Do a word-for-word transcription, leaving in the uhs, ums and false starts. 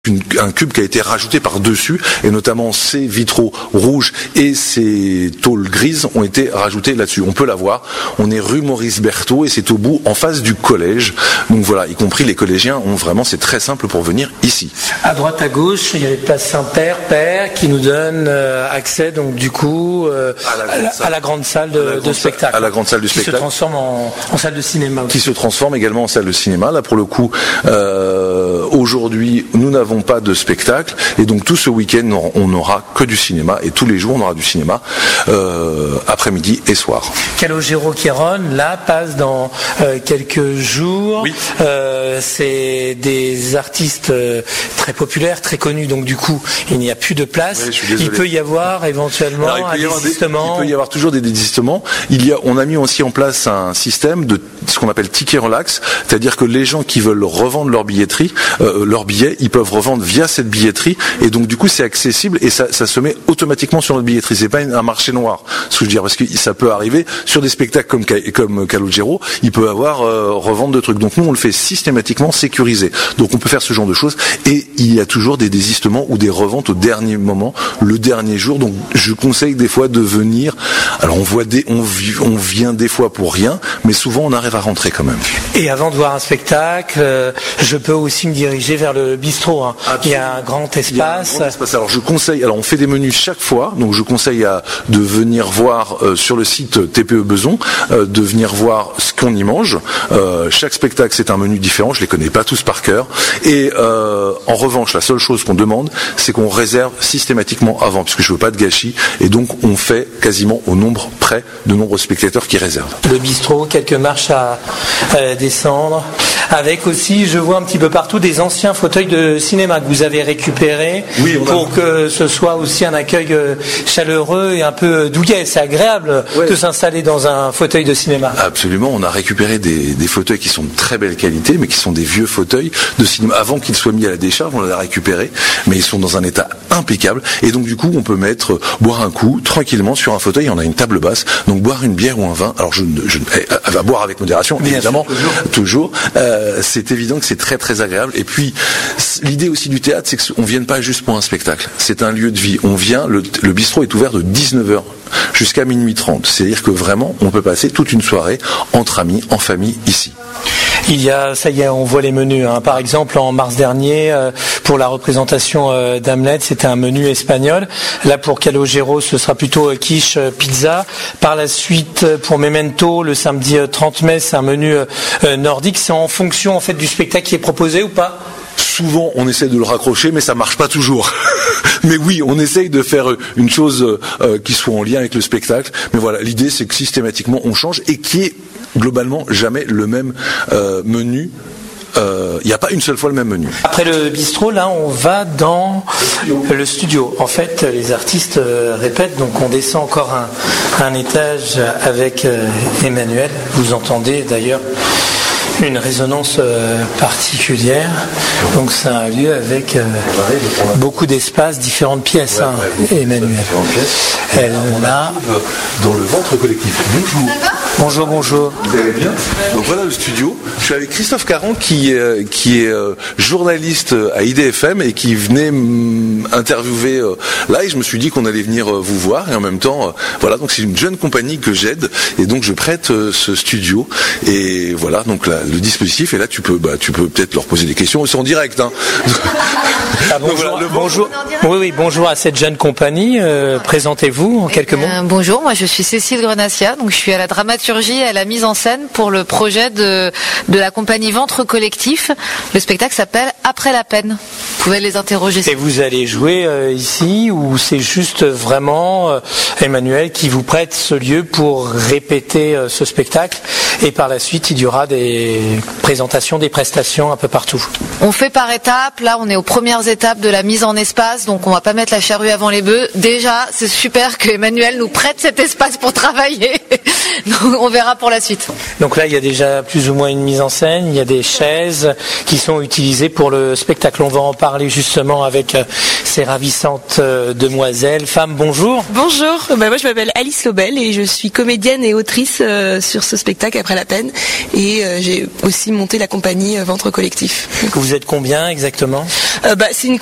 Une, un cube qui a été rajouté par-dessus, et notamment ces vitraux rouges et ces tôles grises ont été rajoutés là-dessus. On peut la voir, on est rue Maurice Berthaud et c'est au bout, en face du collège. Donc voilà, y compris les collégiens ont vraiment, c'est très simple pour venir ici. À droite, à gauche, il y a les places Saint-Père, Père, qui nous donnent euh, accès, donc du coup, euh, à, la à la grande salle de, de grande spectacle. À la grande salle du qui spectacle. Qui se transforme en, en salle de cinéma. Qui se transforme également en salle de cinéma. Là, pour le coup, euh, aujourd'hui, nous n'avons pas de spectacle et donc tout ce week-end on n'aura que du cinéma et tous les jours on aura du cinéma euh, après-midi et soir. Calogero-Queyron là passe dans euh, quelques jours. Oui. Euh, c'est des artistes euh, très populaires, très connus, donc du coup il n'y a plus de place. Ouais, il peut y avoir éventuellement Alors, il peut un désistement. Des, il peut y avoir toujours des désistements. Il y a, on a mis aussi en place un système de ce qu'on appelle ticket relax, c'est-à-dire que les gens qui veulent revendre leur billetterie, euh, leurs billets, ils peuvent revendre via cette billetterie et donc du coup c'est accessible et ça, ça se met automatiquement sur notre billetterie. C'est pas un marché noir, ce que je veux dire, parce que ça peut arriver sur des spectacles comme comme Calogero, il peut avoir euh, revente de trucs. Donc nous on le fait systématiquement sécurisé. Donc on peut faire ce genre de choses et il y a toujours des désistements ou des reventes au dernier moment, le dernier jour. Donc je conseille des fois de venir. Alors on voit des, on, on vient des fois pour rien, mais souvent on arrive à rentrer quand même. Et avant de voir un spectacle, euh, je peux aussi me diriger vers le bistrot. Hein. Il y a un grand espace. Il y a un grand espace. Alors je conseille, alors on fait des menus chaque fois, donc je conseille à, de venir voir euh, sur le site T P E Beson, euh, de venir voir ce qu'on y mange. Euh, chaque spectacle c'est un menu différent, je les connais pas tous par cœur. Et euh, en revanche, la seule chose qu'on demande, c'est qu'on réserve systématiquement avant, puisque je veux pas de gâchis, et donc on fait quasiment au nombre près de nombreux spectateurs qui réservent. Le bistrot, quelques marches à, à descendre, avec aussi, je vois un petit peu partout des anciens fauteuils de cinéma que vous avez récupérés. Oui, pour a... que ce soit aussi un accueil chaleureux et un peu douillet. C'est agréable ouais. de s'installer dans un fauteuil de cinéma. Absolument, on a récupéré des, des fauteuils qui sont de très belle qualité, mais qui sont des vieux fauteuils de cinéma. Avant qu'ils soient mis à la décharge, on les a récupérés, mais ils sont dans un état impeccable. Et donc du coup, on peut mettre, boire un coup, tranquillement sur un fauteuil, on a une table basse, donc boire une bière ou un vin. Alors je, je à, à boire avec modération, bien évidemment, sûr, toujours. toujours euh, c'est évident que c'est très très agréable. Et puis, l'idée aussi du théâtre, c'est qu'on ne vienne pas juste pour un spectacle. C'est un lieu de vie. On vient, le, le bistrot est ouvert de dix-neuf heures jusqu'à minuit trente. C'est-à-dire que vraiment, on peut passer toute une soirée entre amis, en famille, ici. Il y a, ça y est, on voit les menus. Hein. Par exemple, en mars dernier, euh, pour la représentation euh, d'Hamlet, c'était un menu espagnol. Là, pour Calogero, ce sera plutôt euh, quiche, euh, pizza. Par la suite, euh, pour Memento, le samedi euh, trente mai, c'est un menu euh, nordique. C'est en fonction en fait du spectacle qui est proposé ou pas ? Souvent, on essaie de le raccrocher, mais ça marche pas toujours. Mais oui, on essaye de faire une chose euh, qui soit en lien avec le spectacle. Mais voilà, l'idée, c'est que systématiquement, on change et qui est globalement jamais le même euh, menu. Il euh, n'y a pas une seule fois le même menu. Après le bistrot, là, on va dans le studio. Le studio. En fait, les artistes euh, répètent, donc on descend encore un, un étage avec euh, Emmanuel. Vous entendez d'ailleurs une résonance euh, particulière. Donc c'est un lieu avec euh, beaucoup d'espace, différentes pièces, ouais, hein, ouais, Emmanuel. Pièces. Elle là dans le ventre collectif. Bonjour. Bonjour, bonjour. Vous allez bien ? Donc voilà le studio. Je suis avec Christophe Caron qui, euh, qui est euh, journaliste à I D F M et qui venait m'interviewer euh, là et je me suis dit qu'on allait venir euh, vous voir et en même temps, euh, voilà, donc c'est une jeune compagnie que j'aide et donc je prête euh, ce studio et voilà, donc là, le dispositif et là tu peux, bah, tu peux peut-être leur poser des questions, ils sont en direct. Hein. Ah, bonjour, voilà, bonjour. Oui, oui, bonjour à cette jeune compagnie. Euh, présentez-vous en quelques mots. Euh, bonjour, moi je suis Cécile Grenassia, donc je suis à la dramaturgie et à la mise en scène pour le projet de, de la compagnie Ventre Collectif. Le spectacle s'appelle Après la peine. Vous pouvez les interroger. Et vous allez jouer euh, ici ou c'est juste vraiment euh, Emmanuel qui vous prête ce lieu pour répéter euh, ce spectacle et par la suite il y aura des présentations, des prestations un peu partout. On fait par étapes. Là, on est aux premières étapes de la mise en espace, donc on va pas mettre la charrue avant les bœufs. Déjà, c'est super que Emmanuel nous prête cet espace pour travailler. Donc, on verra pour la suite. Donc là, il y a déjà plus ou moins une mise en scène. Il y a des chaises qui sont utilisées pour le spectacle. On va en parler justement avec ces ravissantes euh, demoiselles, femmes, bonjour. Bonjour, bah, moi je m'appelle Alice Lobel et je suis comédienne et autrice euh, sur ce spectacle Après la peine, et euh, j'ai aussi monté la compagnie euh, Ventre Collectif. Vous êtes combien exactement? euh, bah, C'est une